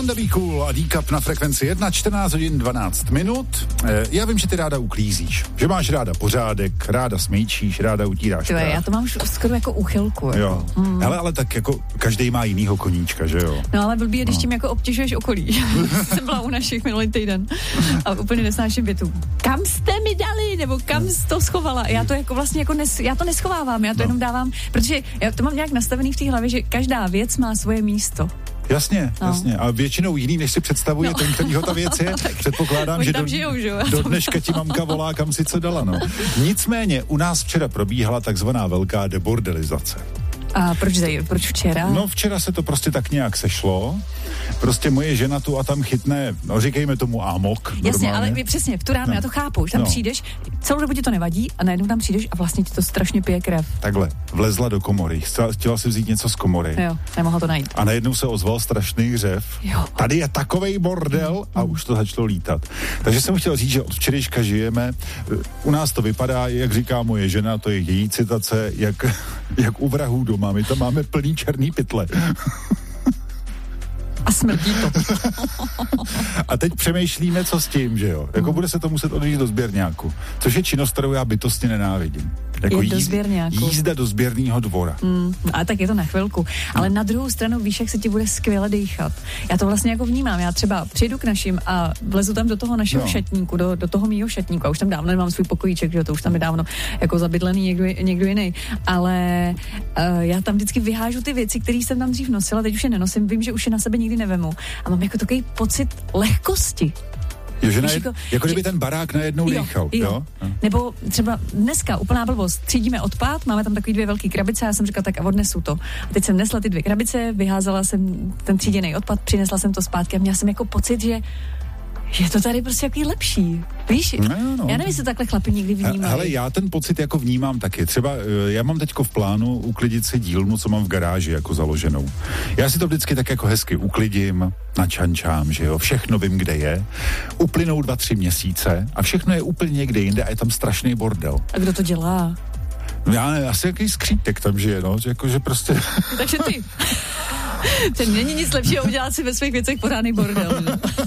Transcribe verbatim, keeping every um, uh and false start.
Yolanda Be Cool a D-Cup na frekvenci jedna, čtrnáct hodin dvanáct minut. E, já vím, že ty ráda uklízíš, že máš ráda pořádek, ráda smejčíš, ráda utíráš. Tvé, já to mám už skoro jako úchylku. Jako. Jo, hmm. ale, ale tak jako každý má jinýho koníčka, že jo? No ale blbý je, když no. tím jako obtěžuješ okolí. Jsem byla u našich minulý týden a úplně nesnáším větu. Kam jste mi dali, nebo kam jsi to schovala? Já to jako vlastně jako nes, já to neschovávám, já to no. jenom dávám, protože já to mám nějak nastavený v té hlavě, že každá věc má svoje místo. Jasně, no. jasně. A většinou jiný, než si představuje no. ten, kterýho ta věc je. Předpokládám, že do, žijou, že do dneška ti mamka volá, kam si co dala. No. Nicméně u nás včera probíhala takzvaná velká debordelizace. A proč, proč včera? No včera se to prostě tak nějak sešlo. Prostě moje žena tu a tam chytne, no říkejme tomu amok. Jasně, normálně. ale přesně, v tu ráno, no. já to chápu, že tam no. přijdeš, celou dobu ti to nevadí a najednou tam přijdeš a vlastně ti to strašně pije krev. Takhle, vlezla do komory, chtěla, chtěla si vzít něco z komory. Jo, nemohla to najít. A najednou se ozval strašný řev. Jo. Tady je takovej bordel a už to začalo lítat. Takže jsem chtěl říct, že od včerejška žijeme. U nás to vypadá, jak říká moje žena, to je její citace, jak, jak u vrahů doma. My tam máme plný černý pytle. A smrdí to. A teď přemýšlíme, co s tím, že jo? Jako mm. bude se to muset odjíždět do sběrňáku. Což je činnost, kterou já bytostně nenávidím. Jako je do sběrňáku. Jízda do sběrného dvora. Mm, a tak je to na chvilku. Ale no. na druhou stranu víš, jak se ti bude skvěle dýchat. Já to vlastně jako vnímám. Já třeba přijdu k našim a vlezu tam do toho našeho no. šatníku, do, do toho mýho šatníku. A už tam dávno nemám svůj pokojíček, že to už tam je dávno jako zabydlený někdo, někdo jiný. Ale uh, já tam vždycky vyhážu ty věci, které jsem tam dřív nosila, teď už je nenosím. Vím, že už je na sebe nikdy nevemu. A mám jako takový pocit lehkosti. Jo, že jako, jako kdyby ten barák najednou dýchal, jo, jo? jo? Nebo třeba dneska úplná blbost, třídíme odpad, máme tam takový dvě velký krabice a já jsem říkala, tak a odnesu to. A teď jsem nesla ty dvě krabice, vyházela jsem ten tříděný odpad, přinesla jsem to zpátky a měla jsem jako pocit, že je to tady prostě jaký lepší. Víš? No, no. Já nevím, jestli takhle chlapi někdy vnímají. Hele, já ten pocit jako vnímám taky. Třeba já mám teďko v plánu uklidit si dílnu, co mám v garáži jako založenou. Já si to vždycky tak jako hezky uklidím, načančám, že jo, všechno vím, kde je. Uplynou dva, tři měsíce a všechno je úplně někde jinde a je tam strašný bordel. A kdo to dělá? Já ne, asi jaký skřítek tam žije, no, jakože prostě... Takže ty. To není nic lepšího udělat si ve svých věcech pořádný bordel, že?